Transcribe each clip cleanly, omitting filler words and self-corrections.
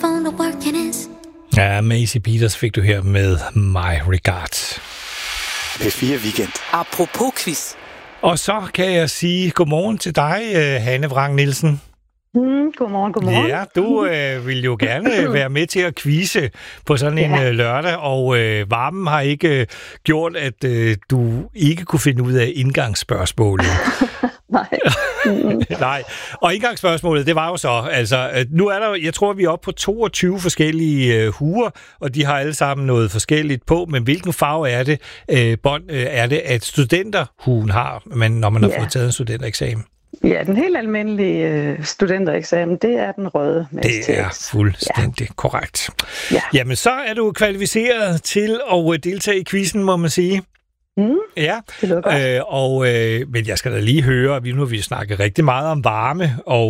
phone to work in his. Ja, Maisie Peters fik du her med My Regards. P4 Weekend. Apropos quiz. Og så kan jeg sige godmorgen til dig, Hanne Vrang Nielsen. Godmorgen. Ja, du vil jo gerne være med til at quizze på sådan en lørdag, og varmen har ikke gjort, at du ikke kunne finde ud af indgangsspørgsmålet. Nej. Nej, og indgangsspørgsmålet, det var jo så, altså, nu er der, jeg tror, vi er oppe på 22 forskellige huer, og de har alle sammen noget forskelligt på, men hvilken farve er det, er det, at studenterhuen har, når man har fået taget en studentereksamen? Ja, den helt almindelige studentereksamen, det er den røde. Det er fuldstændig korrekt. Ja. Jamen, så er du kvalificeret til at deltage i quizzen, må man sige. Ja, det lyder godt. Men jeg skal da lige høre, nu har vi snakket rigtig meget om varme, og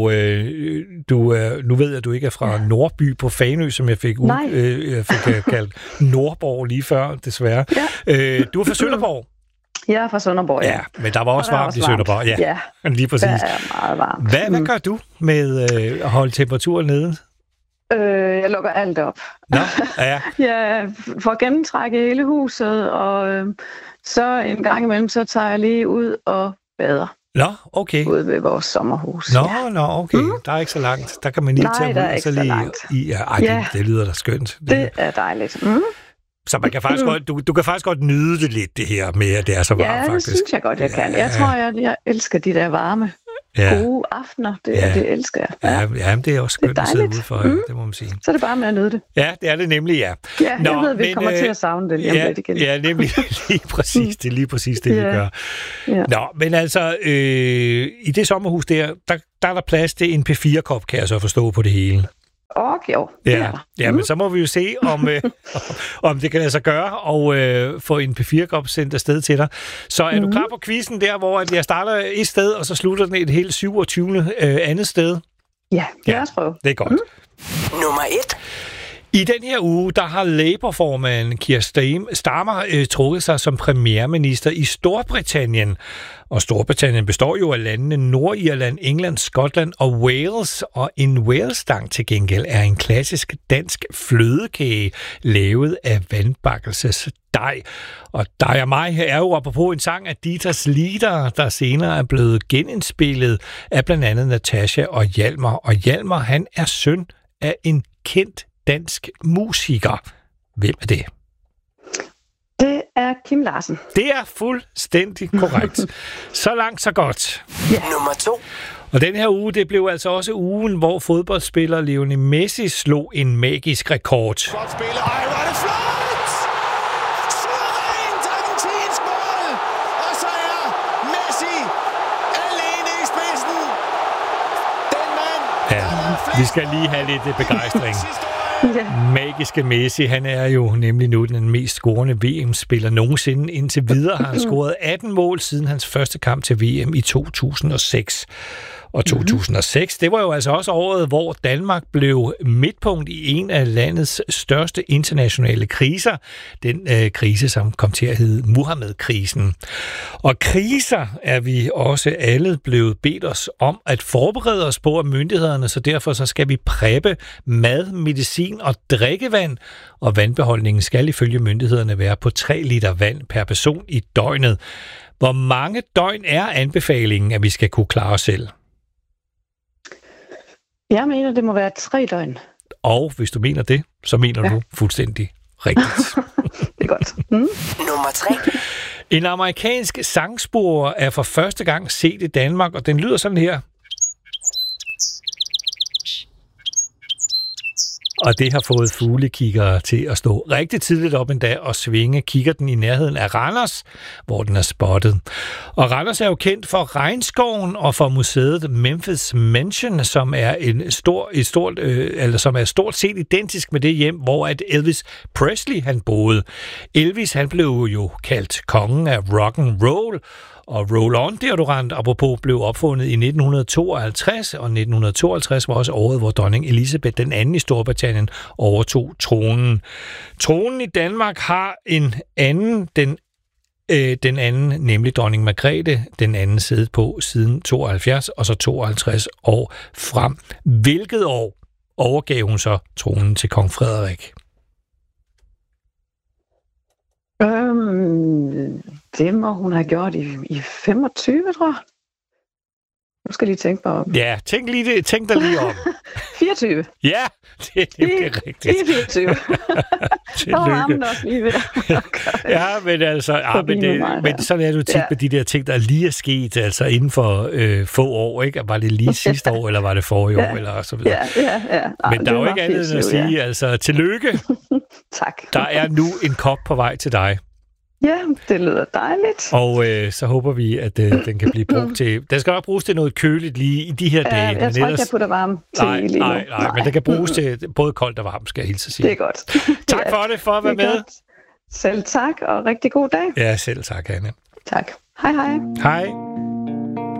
nu ved jeg, at du ikke er fra Nordby på Fanø, som jeg fik kaldt Nordborg lige før, desværre. Ja. Du er fra Sønderborg. Jeg er fra Sønderborg, ja. Men der var også varmt i Sønderborg. Ja, lige præcis. Der er meget varmt. Hvad gør du med at holde temperaturen nede? Jeg lukker alt op. Nå, ja. Jeg får gennemtrækket hele huset, og så en gang imellem, så tager jeg lige ud og bader. Nå, okay. Ude ved vores sommerhus. Nå, okay. Der er ikke så langt. Der kan man lige tage ud og så lige... Det lyder da skønt. Det er dejligt. Så man kan faktisk godt, du kan faktisk godt nyde det lidt, det her med, at det er så varmt, faktisk. Ja, det synes jeg godt, jeg kan. Jeg tror, jeg elsker de der varme, gode aftener. Det elsker jeg. Ja, det er også skønt at sidde ude for, det må man sige. Så er det bare med at nyde det. Ja, det er det nemlig, ja. Ja, jeg ved, vi kommer til at savne det lige lidt igen. Ja, nemlig lige præcis. Det er lige præcis det, vi gør. Ja. Nå, men altså, i det sommerhus der er der plads til en P4-kop, kan jeg så forstå på det hele. Okay, ja, men så må vi jo se, om det kan lade sig gøre og få en P4-kop sendt afsted til dig. Så er du klar på quizzen der, hvor jeg starter et sted, og så slutter den et helt 27. Andet sted? Ja, lad os prøve. Det er godt. Nummer 1. I den her uge, der har Labour-formanden Keir Starmer trukket sig som premierminister i Storbritannien. Og Storbritannien består jo af landene Nordirland, England, Skotland og Wales. Og en Wales-stang til gengæld er en klassisk dansk flødekage lavet af vandbakkelsesdej. Og dig og mig er jo apropos en sang af Ditas Lieder, der senere er blevet genindspillet af blandt andet Natasha og Hjalmar. Og Hjalmar, han er søn af en kendt dansk musiker. Hvem er det? Det er Kim Larsen. Det er fuldstændig korrekt. Så langt, så godt. Ja. Nummer 2. Og den her uge, det blev altså også ugen, hvor fodboldspiller Lionel Messi slog en magisk rekord. Flot spiller. Ej, hvor er det flot! Suverænt argentinsk mål! Og så er Messi alene i spidsen. Den mand... Ja, vi skal lige have lidt begejstring. Magiske Messi, han er jo nemlig nu den mest scorende VM-spiller nogensinde. Indtil videre har han scoret 18 mål siden hans første kamp til VM i 2006. Og 2006, det var jo altså også året, hvor Danmark blev midtpunkt i en af landets største internationale kriser. Den krise, som kom til at hedde Muhammed-krisen. Og kriser er vi også alle blevet bedt os om at forberede os på af myndighederne, så derfor så skal vi preppe mad, medicin og drikkevand. Og vandbeholdningen skal ifølge myndighederne være på 3 liter vand per person i døgnet. Hvor mange døgn er anbefalingen, at vi skal kunne klare os selv? Jeg mener, det må være 3 døgn. Og hvis du mener det, så mener du fuldstændig rigtigt. Det er godt. Nummer 3. En amerikansk sangspor er for første gang set i Danmark, og den lyder sådan her. Og det har fået fuglekiggere til at stå rigtig tidligt op en dag og svinge kikkerten i nærheden af Randers, hvor den er spottet. Og Randers er jo kendt for regnskoven og for museet Memphis Mansion, som er stort set identisk med det hjem, hvor at Elvis Presley han boede. Elvis han blev jo kaldt kongen af rock and roll. Og roll-on-deodorant, apropos, blev opfundet i 1952, og 1952 var også året, hvor dronning Elizabeth II i Storbritannien overtog tronen. Tronen i Danmark har den anden, nemlig dronning Margrethe, den anden siddet på siden 72, og så 52 år frem. Hvilket år overgav hun så tronen til kong Frederik? Det må hun have gjort i 25, tror jeg. Nu skal jeg lige tænke mig om. Ja, tænk dig lige om. 24. Ja, det er nemlig rigtigt. 24. Tillykke. Ja, men altså, men sådan er du tit med de der ting, der lige er sket, altså inden for få år, ikke? Var det lige sidste år, eller var det forrige år, eller så videre? Ja. Men der er jo ikke andet end at sige, altså, tillykke. Tak. Der er nu en kop på vej til dig. Ja, det lyder dejligt. Og så håber vi, at den kan blive brugt til... Den skal nok bruges til noget køligt lige i de her dage. Jeg tror ikke, jeg putter varme til lige nu. Nej, men den kan bruges til både koldt og varmt, skal jeg hilse at sige. Det er godt. Tak for det, for at være med. Godt. Selv tak, og rigtig god dag. Ja, selv tak, Anne. Tak. Hej. Hej.